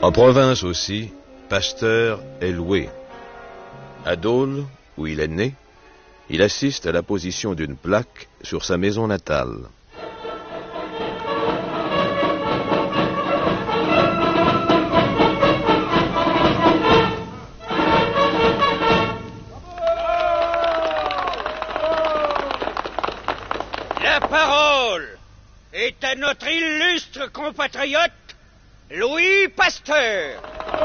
En province aussi, Pasteur est loué. À Dole, où il est né, il assiste à la position d'une plaque sur sa maison natale. La parole est à notre illustre compatriote, Louis Pasteur.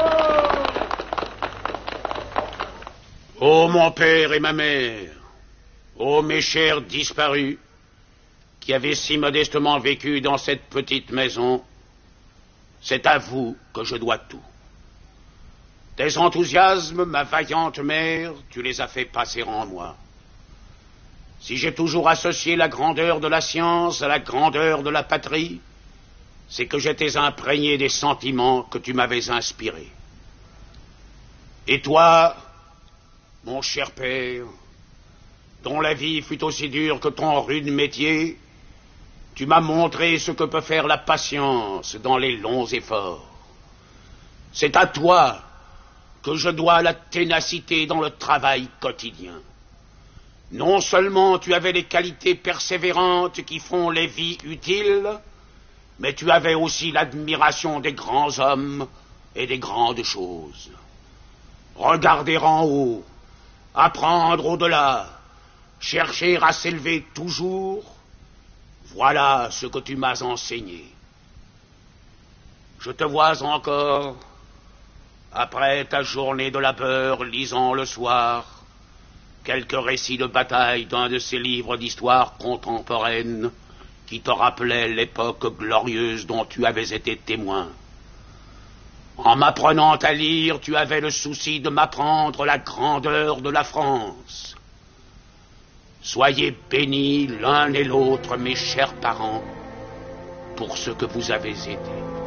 Ô mon père et ma mère, ô mes chers disparus, qui avez si modestement vécu dans cette petite maison, c'est à vous que je dois tout. Tes enthousiasmes, ma vaillante mère, tu les as fait passer en moi. Si j'ai toujours associé la grandeur de la science à la grandeur de la patrie, c'est que j'étais imprégné des sentiments que tu m'avais inspirés. Et toi, mon cher père, dont la vie fut aussi dure que ton rude métier, tu m'as montré ce que peut faire la patience dans les longs efforts. C'est à toi que je dois la ténacité dans le travail quotidien. Non seulement tu avais les qualités persévérantes qui font les vies utiles, mais tu avais aussi l'admiration des grands hommes et des grandes choses. Regarder en haut, apprendre au-delà, chercher à s'élever toujours, voilà ce que tu m'as enseigné. Je te vois encore, après ta journée de labeur, lisant le soir quelques récits de bataille d'un de ces livres d'histoire contemporaine qui te rappelaient l'époque glorieuse dont tu avais été témoin. En m'apprenant à lire, tu avais le souci de m'apprendre la grandeur de la France. Soyez bénis l'un et l'autre, mes chers parents, pour ce que vous avez été.